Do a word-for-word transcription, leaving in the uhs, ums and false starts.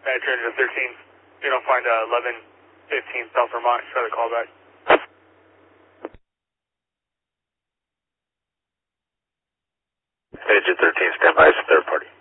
Manager Engine thirteen, you don't find uh, eleven fifteen South Vermont, try to call back. Engine thirteen, stand by as third party.